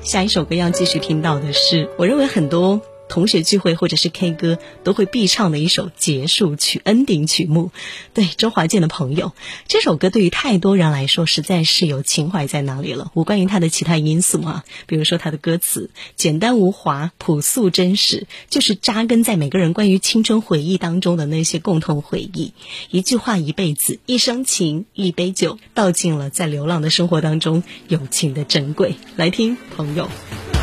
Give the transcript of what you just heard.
下一首歌要继续听到的是，我认为很多同学聚会或者是 K 歌都会必唱的一首结束曲 ending 曲目，对，周华健的朋友。这首歌对于太多人来说实在是有情怀在哪里了，无关于它的其他因素啊，比如说它的歌词简单无华，朴素真实，就是扎根在每个人关于青春回忆当中的那些共同回忆。一句话一辈子，一生情，一杯酒，道尽了在流浪的生活当中友情的珍贵。来听朋友。